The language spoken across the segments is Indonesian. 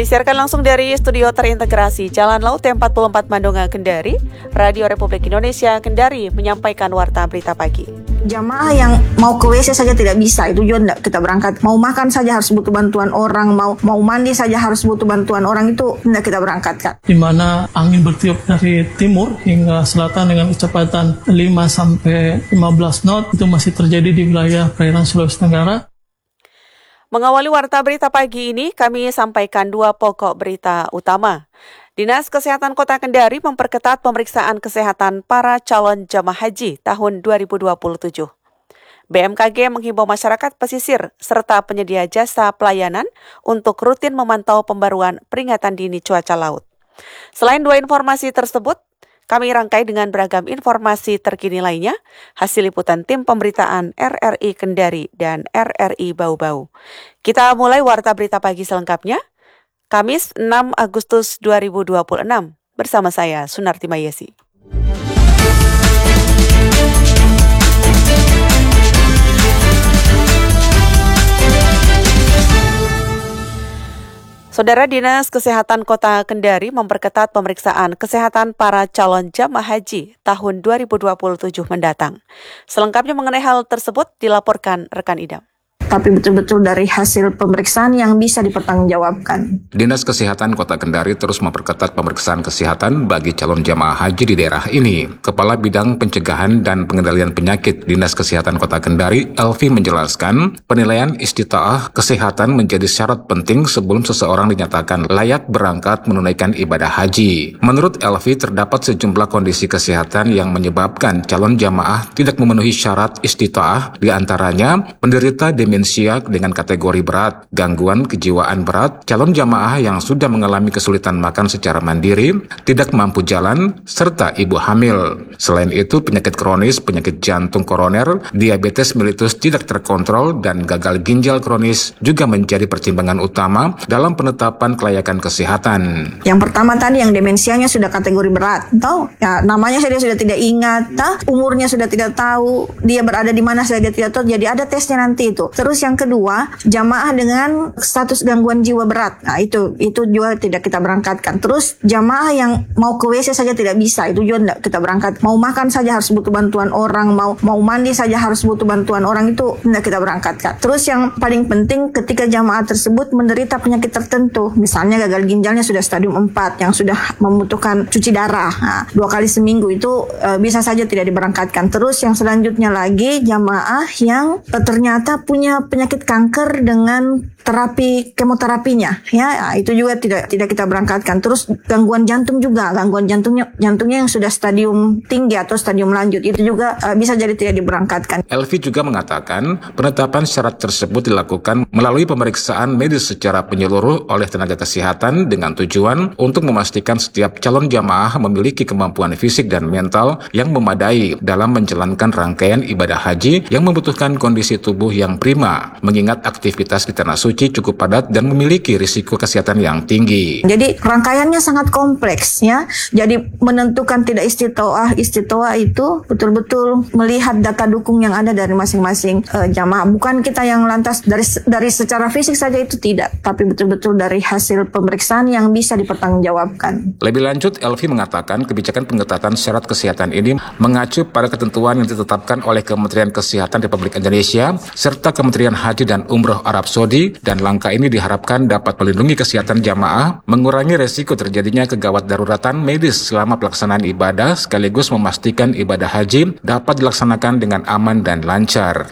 Disiarkan langsung dari studio terintegrasi Jalan Laut T44 Mandonga, Kendari, Radio Republik Indonesia Kendari menyampaikan warta berita pagi. Jamaah yang mau ke WC saja tidak bisa, itu juga tidak kita berangkat. Mau makan saja harus butuh bantuan orang, mau mandi saja harus butuh bantuan orang, itu tidak kita berangkatkan. Di mana angin bertiup dari timur hingga selatan dengan kecepatan 5-15 knot, itu masih terjadi di wilayah perairan Sulawesi Tenggara. Mengawali warta berita pagi ini, kami sampaikan dua pokok berita utama. Dinas Kesehatan Kota Kendari memperketat pemeriksaan kesehatan para calon jamaah haji tahun 2027. BMKG menghimbau masyarakat pesisir serta penyedia jasa pelayanan untuk rutin memantau pembaruan peringatan dini cuaca laut. Selain dua informasi tersebut, kami rangkai dengan beragam informasi terkini lainnya, hasil liputan tim pemberitaan RRI Kendari dan RRI Bau-Bau. Kita mulai warta berita pagi selengkapnya, Kamis 6 Agustus 2026, bersama saya Sunarti Mayesi. Saudara, Dinas Kesehatan Kota Kendari memperketat pemeriksaan kesehatan para calon jamaah haji tahun 2027 mendatang. Selengkapnya mengenai hal tersebut dilaporkan rekan Idam. Tapi betul-betul dari hasil pemeriksaan yang bisa dipertanggungjawabkan. Dinas Kesehatan Kota Kendari terus memperketat pemeriksaan kesehatan bagi calon jamaah haji di daerah ini. Kepala Bidang Pencegahan dan Pengendalian Penyakit Dinas Kesehatan Kota Kendari, Elvi, menjelaskan penilaian istita'ah kesehatan menjadi syarat penting sebelum seseorang dinyatakan layak berangkat menunaikan ibadah haji. Menurut Elvi, terdapat sejumlah kondisi kesehatan yang menyebabkan calon jamaah tidak memenuhi syarat istita'ah, diantaranya penderita demensia dengan kategori berat, gangguan kejiwaan berat, calon jamaah yang sudah mengalami kesulitan makan secara mandiri, tidak mampu jalan, serta ibu hamil. Selain itu, penyakit kronis, penyakit jantung koroner, diabetes mellitus tidak terkontrol, dan gagal ginjal kronis juga menjadi pertimbangan utama dalam penetapan kelayakan kesehatan. Yang pertama tadi yang demensianya sudah kategori berat, tahu? Ya, namanya saja sudah tidak ingat, umurnya sudah tidak tahu, dia berada di mana saja tidak tahu, jadi ada tesnya nanti itu. Terus yang kedua, jamaah dengan status gangguan jiwa berat. Nah, itu juga tidak kita berangkatkan. Terus jamaah yang mau ke WC saja tidak bisa, itu juga tidak kita berangkat. Mau makan saja harus butuh bantuan orang, mau mandi saja harus butuh bantuan orang, itu tidak kita berangkatkan. Terus yang paling penting ketika jamaah tersebut menderita penyakit tertentu, misalnya gagal ginjalnya sudah stadium 4 yang sudah membutuhkan cuci darah. Nah, 2 kali seminggu itu bisa saja tidak diberangkatkan. Terus yang selanjutnya lagi jamaah yang ternyata punya penyakit kanker dengan terapi kemoterapinya, ya itu juga tidak kita berangkatkan. Terus gangguan jantung juga, gangguan jantungnya yang sudah stadium tinggi atau stadium lanjut, itu juga bisa jadi tidak diberangkatkan. Elvi juga mengatakan penetapan syarat tersebut dilakukan melalui pemeriksaan medis secara menyeluruh oleh tenaga kesehatan dengan tujuan untuk memastikan setiap calon jamaah memiliki kemampuan fisik dan mental yang memadai dalam menjalankan rangkaian ibadah haji yang membutuhkan kondisi tubuh yang prima, mengingat aktivitas di tanah suci cukup padat dan memiliki risiko kesehatan yang tinggi. Jadi rangkaiannya sangat kompleks, ya. Jadi menentukan tidak istitoah itu betul-betul melihat data dukung yang ada dari masing-masing jamaah. Bukan kita yang lantas dari secara fisik saja, itu tidak, tapi betul-betul dari hasil pemeriksaan yang bisa dipertanggungjawabkan. Lebih lanjut, Elvi mengatakan kebijakan pengetatan syarat kesehatan ini mengacu pada ketentuan yang ditetapkan oleh Kementerian Kesehatan Republik Indonesia serta Kementerian Haji dan Umroh Arab Saudi, dan langkah ini diharapkan dapat melindungi kesehatan jamaah, mengurangi resiko terjadinya kegawat daruratan medis selama pelaksanaan ibadah, sekaligus memastikan ibadah haji dapat dilaksanakan dengan aman dan lancar.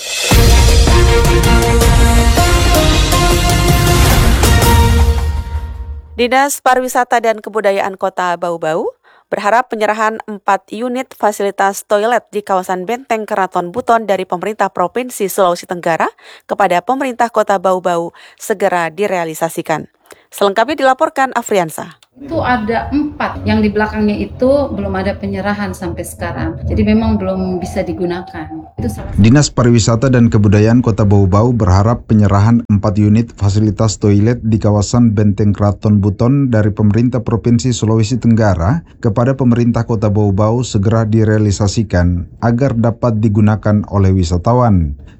Dinas Pariwisata dan Kebudayaan Kota Bau-Bau berharap penyerahan 4 unit fasilitas toilet di kawasan Benteng Keraton Buton dari pemerintah Provinsi Sulawesi Tenggara kepada pemerintah Kota Bau-Bau segera direalisasikan. Selengkapnya dilaporkan Afriansa. Itu ada 4 yang di belakangnya itu belum ada penyerahan sampai sekarang. Jadi memang belum bisa digunakan. Dinas Pariwisata dan Kebudayaan Kota Bau-Bau berharap penyerahan 4 unit fasilitas toilet di kawasan Benteng Keraton Buton dari pemerintah Provinsi Sulawesi Tenggara kepada pemerintah Kota Bau-Bau segera direalisasikan agar dapat digunakan oleh wisatawan.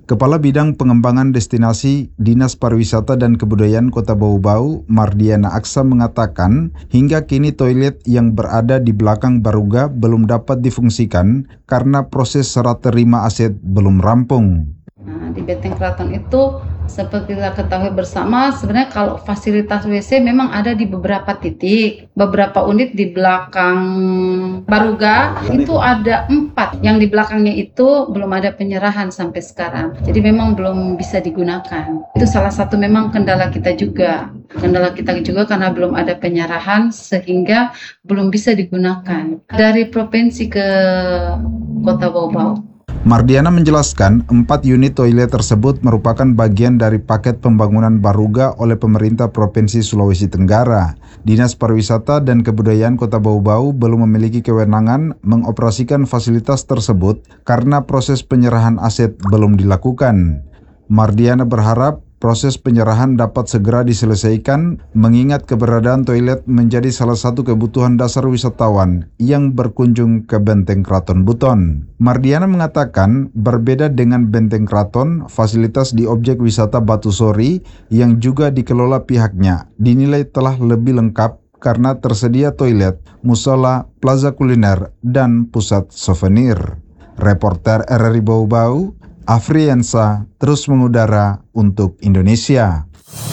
Kepala Bidang Pengembangan Destinasi Dinas Pariwisata dan Kebudayaan Kota Bau-Bau, Mardiana Aksa mengatakan, hingga kini toilet yang berada di belakang Baruga belum dapat difungsikan karena proses serah terima aset belum rampung. Nah, di Benteng Keraton itu seperti kita ketahui bersama, sebenarnya kalau fasilitas WC memang ada di beberapa titik. Beberapa unit di belakang Baruga itu ada 4. Yang di belakangnya itu belum ada penyerahan sampai sekarang. Jadi memang belum bisa digunakan. Itu salah satu memang kendala kita juga. Kendala kita juga karena belum ada penyerahan sehingga belum bisa digunakan. Dari provinsi ke Kota Bau-Bau. Mardiana menjelaskan 4 unit toilet tersebut merupakan bagian dari paket pembangunan Baruga oleh pemerintah Provinsi Sulawesi Tenggara. Dinas Pariwisata dan Kebudayaan Kota Bau-Bau belum memiliki kewenangan mengoperasikan fasilitas tersebut karena proses penyerahan aset belum dilakukan. Mardiana berharap proses penyerahan dapat segera diselesaikan mengingat keberadaan toilet menjadi salah satu kebutuhan dasar wisatawan yang berkunjung ke Benteng Keraton Buton. Mardiana mengatakan berbeda dengan Benteng Keraton, fasilitas di objek wisata Batu Sori yang juga dikelola pihaknya dinilai telah lebih lengkap karena tersedia toilet, musola, plaza kuliner, dan pusat souvenir. Reporter RRI Bau-Bau, Afriansa, terus mengudara untuk Indonesia.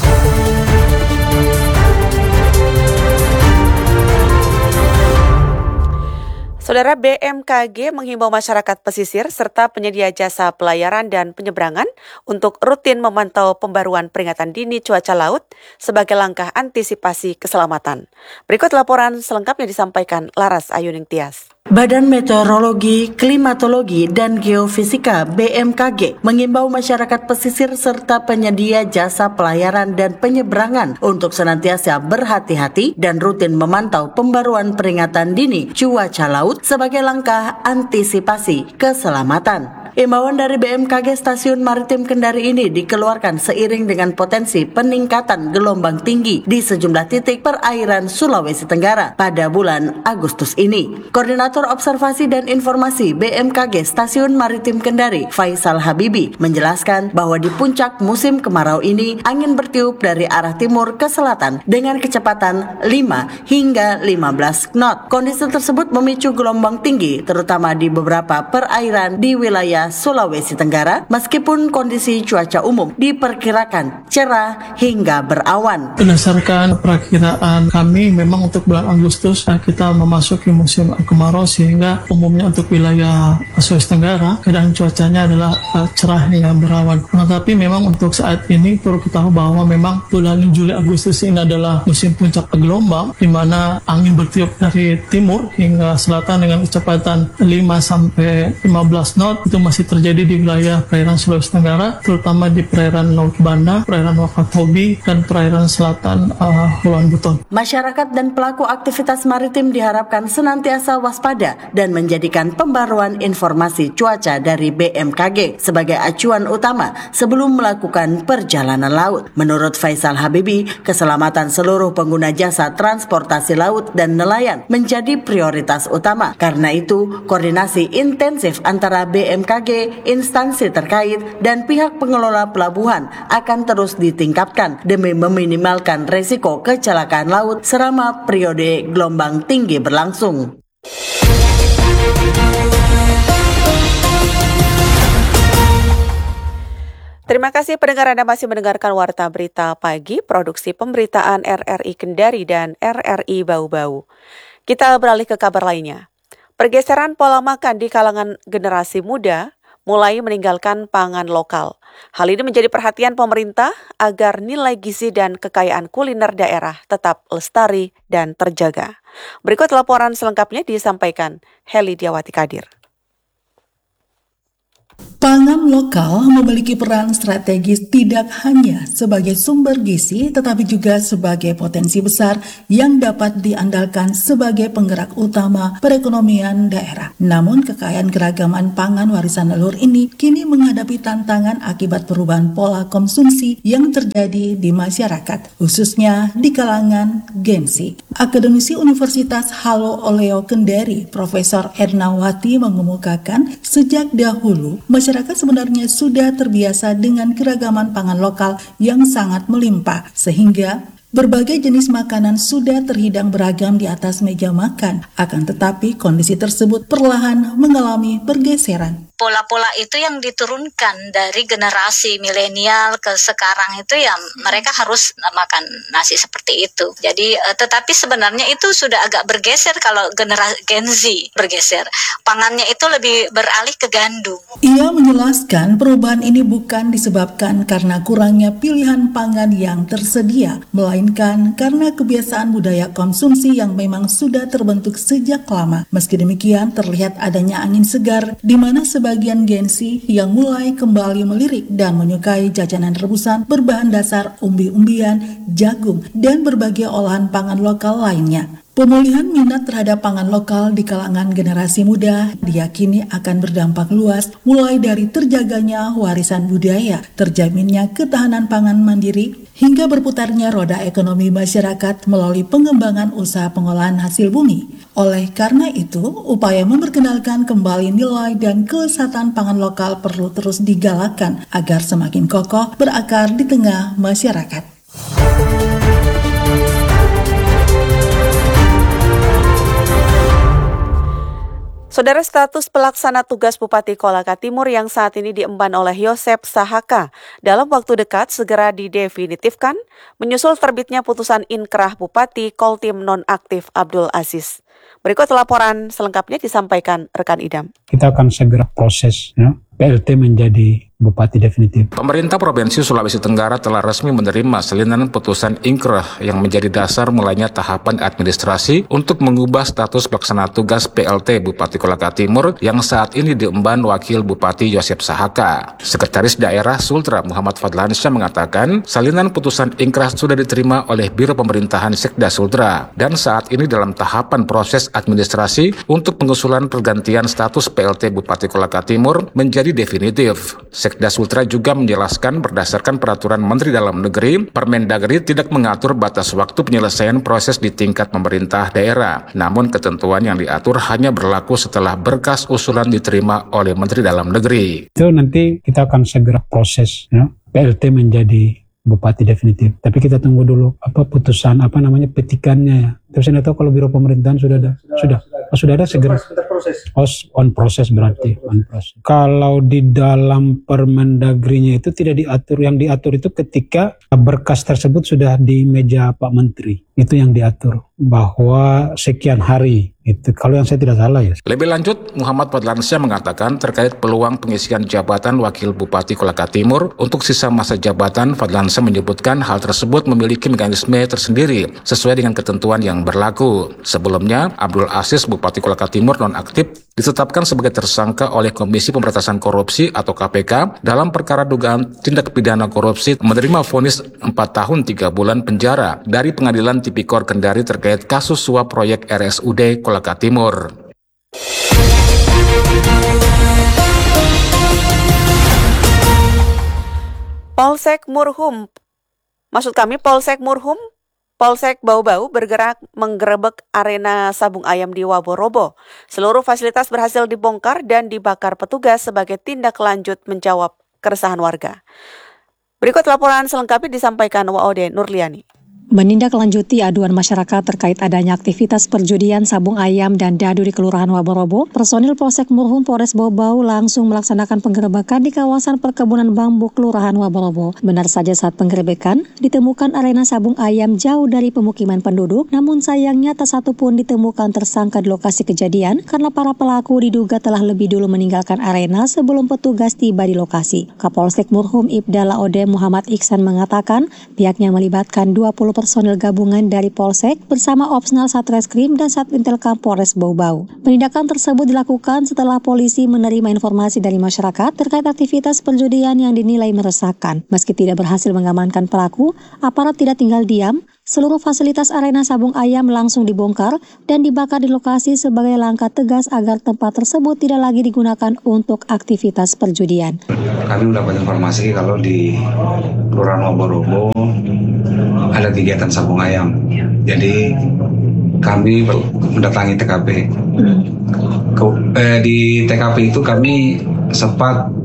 Saudara, BMKG menghimbau masyarakat pesisir serta penyedia jasa pelayaran dan penyeberangan untuk rutin memantau pembaruan peringatan dini cuaca laut sebagai langkah antisipasi keselamatan. Berikut laporan selengkapnya disampaikan Laras Ayuning Tias. Badan Meteorologi, Klimatologi, dan Geofisika BMKG mengimbau masyarakat pesisir serta penyedia jasa pelayaran dan penyeberangan untuk senantiasa berhati-hati dan rutin memantau pembaruan peringatan dini cuaca laut sebagai langkah antisipasi keselamatan. Imbauan dari BMKG Stasiun Maritim Kendari ini dikeluarkan seiring dengan potensi peningkatan gelombang tinggi di sejumlah titik perairan Sulawesi Tenggara pada bulan Agustus ini. Koordinator Observasi dan Informasi BMKG Stasiun Maritim Kendari, Faisal Habibi, menjelaskan bahwa di puncak musim kemarau ini angin bertiup dari arah timur ke selatan dengan kecepatan 5 hingga 15 knot. Kondisi tersebut memicu gelombang tinggi terutama di beberapa perairan di wilayah Sulawesi Tenggara, meskipun kondisi cuaca umum diperkirakan cerah hingga berawan. Berdasarkan perakiraan kami, memang untuk bulan Agustus kita memasuki musim kemarau sehingga umumnya untuk wilayah Sulawesi Tenggara keadaan cuacanya adalah cerah hingga berawan. Tetapi memang untuk saat ini perlu kita tahu bahwa memang bulan Juli Agustus ini adalah musim puncak gelombang di mana angin bertiup dari timur hingga selatan dengan kecepatan 5 sampai 15 knot. Itu masih terjadi di wilayah perairan Sulawesi Tenggara, terutama di perairan Laut Banda, perairan Wakatobi, dan perairan selatan Kepulauan Buton. Masyarakat dan pelaku aktivitas maritim diharapkan senantiasa waspada dan menjadikan pembaruan informasi cuaca dari BMKG sebagai acuan utama sebelum melakukan perjalanan laut. Menurut Faisal Habibi, keselamatan seluruh pengguna jasa transportasi laut dan nelayan menjadi prioritas utama. Karena itu, koordinasi intensif antara BMKG, instansi terkait, dan pihak pengelola pelabuhan akan terus ditingkatkan demi meminimalkan resiko kecelakaan laut selama periode gelombang tinggi berlangsung. Terima kasih pendengar, Anda masih mendengarkan Warta Berita Pagi, produksi pemberitaan RRI Kendari dan RRI Bau-Bau. Kita beralih ke kabar lainnya. Pergeseran pola makan di kalangan generasi muda mulai meninggalkan pangan lokal. Hal ini menjadi perhatian pemerintah agar nilai gizi dan kekayaan kuliner daerah tetap lestari dan terjaga. Berikut laporan selengkapnya disampaikan Heli Diawati Kadir. Pangan lokal memiliki peran strategis tidak hanya sebagai sumber gizi tetapi juga sebagai potensi besar yang dapat diandalkan sebagai penggerak utama perekonomian daerah. Namun kekayaan keragaman pangan warisan leluhur ini kini menghadapi tantangan akibat perubahan pola konsumsi yang terjadi di masyarakat, khususnya di kalangan Gen Z. Akademisi Universitas Halo Oleo Kendari, Profesor Ernawati mengemukakan sejak dahulu masyarakat masyarakat sebenarnya sudah terbiasa dengan keragaman pangan lokal yang sangat melimpah, sehingga berbagai jenis makanan sudah terhidang beragam di atas meja makan. Akan tetapi kondisi tersebut perlahan mengalami pergeseran. Pola-pola itu yang diturunkan dari generasi milenial ke sekarang itu ya mereka harus makan nasi seperti itu. Jadi tetapi sebenarnya itu sudah agak bergeser kalau generasi Gen Z bergeser. Pangannya itu lebih beralih ke gandum. Ia menjelaskan perubahan ini bukan disebabkan karena kurangnya pilihan pangan yang tersedia, melainkan karena kebiasaan budaya konsumsi yang memang sudah terbentuk sejak lama. Meski demikian, terlihat adanya angin segar di mana sebagian Gen Z yang mulai kembali melirik dan menyukai jajanan rebusan berbahan dasar umbi-umbian, jagung, dan berbagai olahan pangan lokal lainnya. Pemulihan minat terhadap pangan lokal di kalangan generasi muda diyakini akan berdampak luas, mulai dari terjaganya warisan budaya, terjaminnya ketahanan pangan mandiri, hingga berputarnya roda ekonomi masyarakat melalui pengembangan usaha pengolahan hasil bumi. Oleh karena itu, upaya memperkenalkan kembali nilai dan kelezatan pangan lokal perlu terus digalakkan agar semakin kokoh berakar di tengah masyarakat. Saudara, status pelaksana tugas Bupati Kolaka Timur yang saat ini diemban oleh Yosep Sahaka dalam waktu dekat segera didefinitifkan menyusul terbitnya putusan inkrah Bupati Koltim nonaktif Abdul Aziz. Berikut laporan selengkapnya disampaikan rekan Idam. Kita akan segera proses PLT menjadi Bupati definitif. Pemerintah Provinsi Sulawesi Tenggara telah resmi menerima salinan putusan inkrah yang menjadi dasar mulainya tahapan administrasi untuk mengubah status pelaksana tugas PLT Bupati Kolaka Timur yang saat ini diemban Wakil Bupati Yosep Sahaka. Sekretaris Daerah Sultra Muhammad Fadlansyah mengatakan salinan putusan inkrah sudah diterima oleh Biro Pemerintahan Sekda Sultra dan saat ini dalam tahapan proses administrasi untuk pengusulan pergantian status PLT Bupati Kolaka Timur menjadi definitif. Sekda Sultra juga menjelaskan berdasarkan peraturan Menteri Dalam Negeri, Permendagri tidak mengatur batas waktu penyelesaian proses di tingkat pemerintah daerah. Namun ketentuan yang diatur hanya berlaku setelah berkas usulan diterima oleh Menteri Dalam Negeri. Itu nanti kita akan segera proses PLT menjadi Bupati definitif. Tapi kita tunggu dulu putusan petikannya. Terus saya tahu kalau Biro Pemerintahan sudah ada segera. On proses berarti on proses. Kalau di dalam Permendagrinya itu tidak diatur, yang diatur itu ketika berkas tersebut sudah di meja Pak Menteri. Itu yang diatur bahwa sekian hari. Itu kalau yang saya tidak salah ya. Lebih lanjut, Muhammad Fadlansyah mengatakan terkait peluang pengisian jabatan Wakil Bupati Kolaka Timur untuk sisa masa jabatan, Fadlansyah menyebutkan hal tersebut memiliki mekanisme tersendiri sesuai dengan ketentuan yang berlaku. Sebelumnya, Abdul Aziz Bupati Kolaka Timur nonaktif ditetapkan sebagai tersangka oleh Komisi Pemberantasan Korupsi atau KPK dalam perkara dugaan tindak pidana korupsi menerima vonis 4 tahun 3 bulan penjara dari Pengadilan Tipikor Kendari terkait kasus suap proyek RSUD Kolaka Timur. Polsek Bau-Bau bergerak menggerebek arena sabung ayam di Waborobo. Seluruh fasilitas berhasil dibongkar dan dibakar petugas sebagai tindak lanjut menjawab keresahan warga. Berikut laporan selengkapnya disampaikan Waode Nurliani. Menindaklanjuti aduan masyarakat terkait adanya aktivitas perjudian sabung ayam dan dadu di Kelurahan Waborobo, personil Polsek Murhum Polres Bau-Bau langsung melaksanakan penggerebekan di kawasan perkebunan bambu Kelurahan Waborobo. Benar saja saat penggerebekan, ditemukan arena sabung ayam jauh dari pemukiman penduduk, namun sayangnya tak satu pun ditemukan tersangka di lokasi kejadian karena para pelaku diduga telah lebih dulu meninggalkan arena sebelum petugas tiba di lokasi. Kapolsek Murhum Ibda Laode Muhammad Iksan mengatakan pihaknya melibatkan 20 personil gabungan dari Polsek bersama Opsnal Satreskrim dan Satintelkam Polres Bau-Bau. Penindakan tersebut dilakukan setelah polisi menerima informasi dari masyarakat terkait aktivitas perjudian yang dinilai meresahkan. Meski tidak berhasil mengamankan pelaku, aparat tidak tinggal diam. Seluruh fasilitas arena sabung ayam langsung dibongkar dan dibakar di lokasi sebagai langkah tegas agar tempat tersebut tidak lagi digunakan untuk aktivitas perjudian. Kami mendapat informasi kalau di Kelurahan Waborobo ada kegiatan sabung ayam. Jadi kami mendatangi TKP. Di TKP itu kami sempat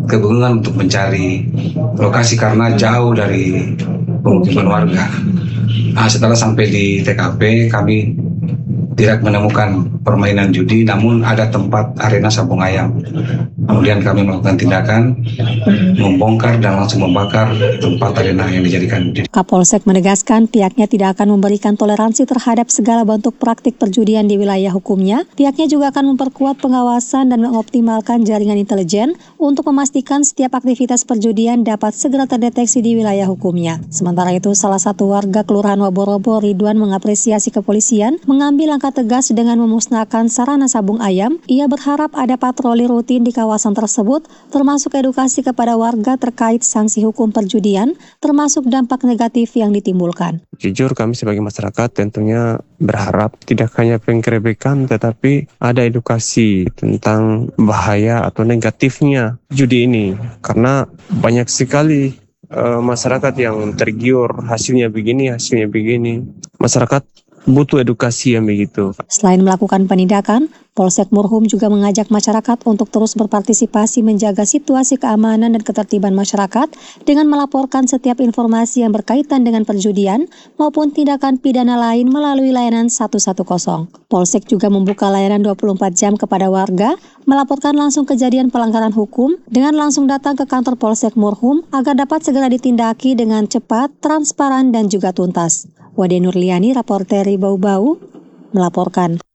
kebingungan untuk mencari lokasi karena jauh dari pemukiman warga. Setelah sampai di TKP, kami tidak menemukan permainan judi, namun ada tempat arena sabung ayam. Kemudian kami melakukan tindakan, membongkar dan langsung membakar tempat arena yang dijadikan judi. Kapolsek menegaskan pihaknya tidak akan memberikan toleransi terhadap segala bentuk praktik perjudian di wilayah hukumnya. Pihaknya juga akan memperkuat pengawasan dan mengoptimalkan jaringan intelijen untuk memastikan setiap aktivitas perjudian dapat segera terdeteksi di wilayah hukumnya. Sementara itu, salah satu warga Kelurahan Waborobo, Ridwan, mengapresiasi kepolisian mengambil langkah tegas dengan memusnahkan sarana sabung ayam. Ia berharap ada patroli rutin di kawasan tersebut, termasuk edukasi kepada warga terkait sanksi hukum perjudian, termasuk dampak negatif yang ditimbulkan. Jujur kami sebagai masyarakat tentunya berharap tidak hanya penggerebekan, tetapi ada edukasi tentang bahaya atau negatifnya judi ini. Karena banyak sekali masyarakat yang tergiur, hasilnya begini. Masyarakat butuh edukasi yang begitu. Selain melakukan penindakan, Polsek Murhum juga mengajak masyarakat untuk terus berpartisipasi menjaga situasi keamanan dan ketertiban masyarakat dengan melaporkan setiap informasi yang berkaitan dengan perjudian maupun tindakan pidana lain melalui layanan 110. Polsek juga membuka layanan 24 jam kepada warga melaporkan langsung kejadian pelanggaran hukum dengan langsung datang ke kantor Polsek Murhum agar dapat segera ditindaki dengan cepat, transparan, dan juga tuntas. Wade Nurliani, Reporter Bau-Bau, melaporkan.